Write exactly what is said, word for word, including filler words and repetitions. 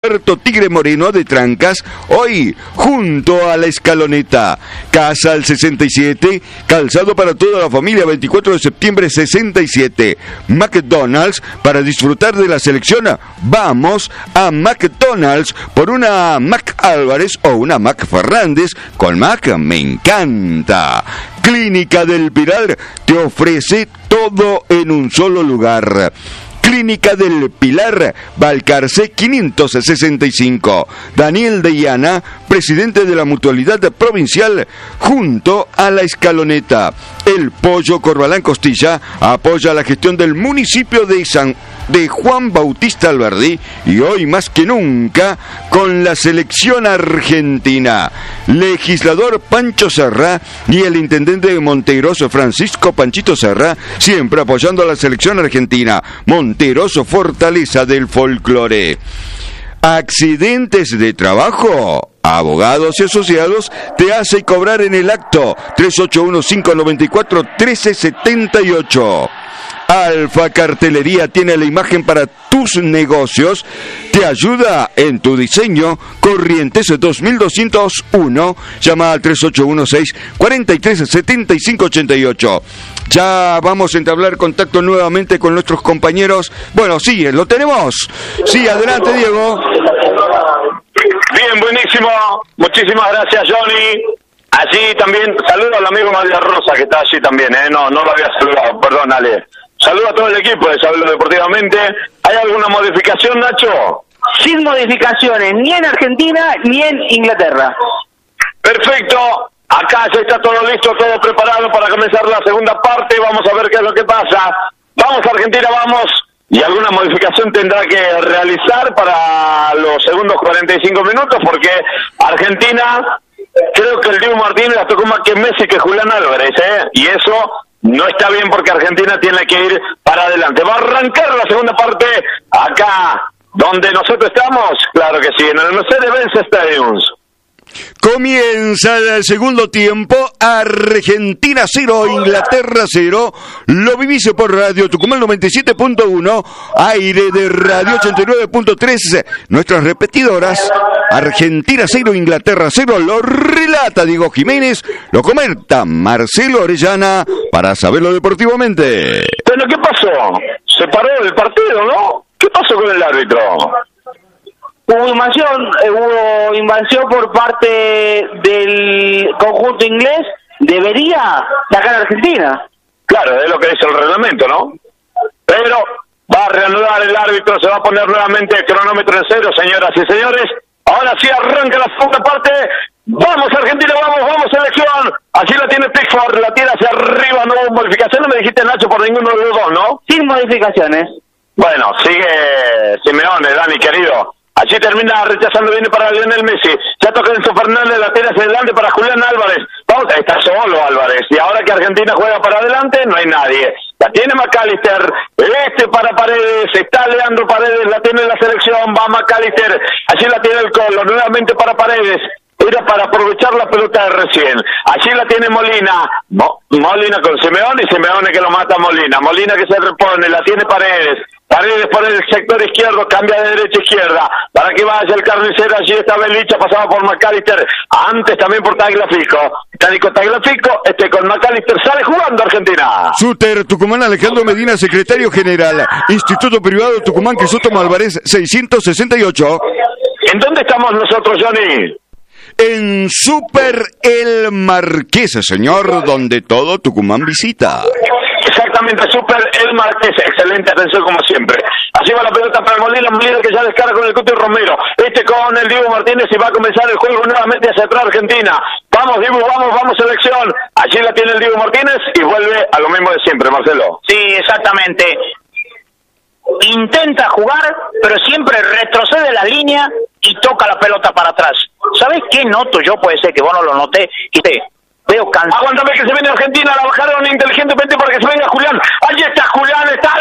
Puerto Tigre Moreno de Trancas, hoy junto a la Escaloneta. Casa al sesenta y siete, calzado para toda la familia, veinticuatro de septiembre sesenta y siete. McDonald's, para disfrutar de la selección, vamos a McDonald's por una Mac Álvarez o una Mac Fernández. Con Mac me encanta. Clínica del Pilar te ofrece todo en un solo lugar. Clínica del Pilar, Balcarce quinientos sesenta y cinco. Daniel de Llana, presidente de la Mutualidad Provincial, junto a la Escaloneta. El Pollo Corbalán Costilla apoya la gestión del municipio de San de Juan Bautista Alberdi, y hoy más que nunca con la selección argentina. Legislador Pancho Serra y el intendente de Monteroso, Francisco Panchito Serra, siempre apoyando a la selección argentina. Monteroso, fortaleza del folclore. Accidentes de trabajo, Abogados y Asociados te hace cobrar en el acto. Tres ocho uno, cinco nueve cuatro, uno tres siete ocho. Alfa Cartelería tiene la imagen para tus negocios, te ayuda en tu diseño. Corrientes dos mil doscientos uno, llama al tres ocho uno seis, cuatro tres siete cinco ocho ocho. Ya vamos a entablar contacto nuevamente con nuestros compañeros. Bueno, sí, lo tenemos. Sí, adelante, Diego. Bien, buenísimo. Muchísimas gracias, Johnny. Allí también saludo al amigo María Rosa, que está allí también, ¿eh? No, no lo había saludado, perdón, Ale. Saludo a todo el equipo de Saludo Deportivamente. ¿Hay alguna modificación, Nacho? Sin modificaciones, ni en Argentina ni en Inglaterra. Perfecto. Acá ya está todo listo, todo preparado para comenzar la segunda parte. Vamos a ver qué es lo que pasa. Vamos, Argentina, vamos. Y alguna modificación tendrá que realizar para los segundos cuarenta y cinco minutos, porque Argentina, creo que el Dibu Martínez la tocó más que Messi, que Julián Álvarez, ¿eh? Y eso no está bien, porque Argentina tiene que ir para adelante. Va a arrancar la segunda parte acá donde nosotros estamos, claro que sí, en el Mercedes-Benz Stadium. Comienza el segundo tiempo. Argentina cero, Inglaterra cero. Lo vivís por Radio Tucumán noventa y siete punto uno, aire de Radio ochenta y nueve punto tres. Nuestras repetidoras. Argentina cero, Inglaterra cero. Lo relata Diego Jiménez, lo comenta Marcelo Orellana para Saberlo Deportivamente. Bueno, ¿qué pasó? Se paró el partido, ¿no? ¿Qué pasó con el árbitro? Hubo invasión, eh, hubo invasión por parte del conjunto inglés. Debería sacar a Argentina. Claro, es lo que dice el reglamento, ¿no? Pero va a reanudar el árbitro, se va a poner nuevamente el cronómetro en cero, señoras y señores. Ahora sí arranca la segunda parte. Vamos, Argentina, vamos, vamos, selección. Así la tiene Pickford, la tiene hacia arriba, no hubo modificación. No me dijiste, Nacho, por ninguno de los dos, ¿no? Sin modificaciones. Bueno, sigue Simeone, Dani, querido. Allí termina rechazando, viene para Lionel Messi. Ya toca Enzo Fernández, la tira hacia adelante para Julián Álvarez. Vamos, está solo Álvarez. Y ahora que Argentina juega para adelante, no hay nadie. La tiene McAllister, este para Paredes, está Leandro Paredes, la tiene la selección, va McAllister. Allí la tiene el Colo, nuevamente para Paredes. Era para aprovechar la pelota de recién. Allí la tiene Molina. Mo- Molina con Simeone, y Simeone que lo mata a Molina. Molina que se repone, la tiene Paredes. Paredes por el sector izquierdo, cambia de derecha a izquierda, para que vaya el carnicero. Allí está Belicha, pasaba por McAllister, antes también por Tagliafico. Está con Tagliafico, este con McAllister, sale jugando Argentina. Súter Tucumán, Alejandro Medina, secretario general, Instituto Privado Tucumán, Crisóstomo Álvarez, seiscientos sesenta y ocho. ¿En dónde estamos nosotros, Johnny? En Super El Marqués, señor, donde todo Tucumán visita. Exactamente, Super El Marqués, excelente atención como siempre. Así va la pelota para Molina, Molina que ya descarga con el Cuti Romero. Este con el Dibu Martínez y va a comenzar el juego nuevamente hacia atrás Argentina. Vamos Dibu, vamos, vamos selección. Allí la tiene el Dibu Martínez y vuelve a lo mismo de siempre, Marcelo. Sí, exactamente. Intenta jugar, pero siempre retrocede la línea y toca la pelota para atrás. ¿Sabes qué noto yo? Puede ser que vos no lo noté. Que te veo cansado. Aguántame que se viene Argentina, la bajaron inteligentemente para que se venga Julián. Allí está Julián, está